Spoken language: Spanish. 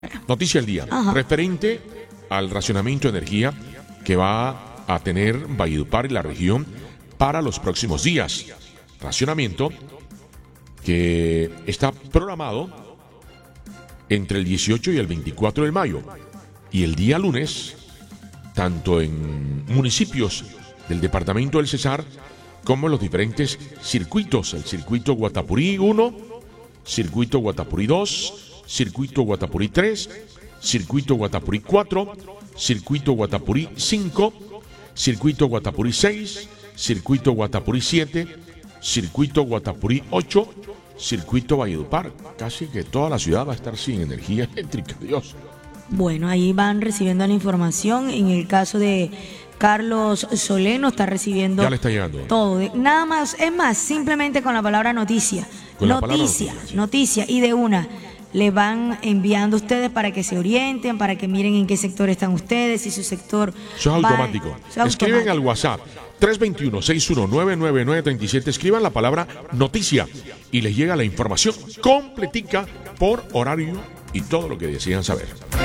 Noticia del día. Ajá. Referente al racionamiento de energía que va a tener Valledupar y la región para los próximos días. Racionamiento que está programado entre el 18 y el 24 de mayo. Y el día lunes, tanto en municipios del departamento del Cesar como en los diferentes circuitos. El circuito Guatapurí 1, circuito Guatapurí 2, circuito Guatapurí 3, circuito Guatapurí 4, circuito Guatapurí 5, circuito Guatapurí 6, circuito Guatapurí 7, circuito Guatapurí 8, circuito Valledupar. Casi que toda la ciudad va a estar sin energía eléctrica, Dios. Bueno, ahí van recibiendo la información. En el caso de Carlos Soleno está recibiendo Ya le está llegando. todo. Nada más, es más, simplemente con la palabra noticia. Con la palabra Noticia, noticia, sí. noticia. Y de una, le van enviando ustedes para que se orienten, para que miren en qué sector están ustedes, si su sector... Eso es va- automático. eso es Escriben automático. al WhatsApp 321-619-9937. Escriban la palabra noticia y les llega la información completica por horario y todo lo que desean saber.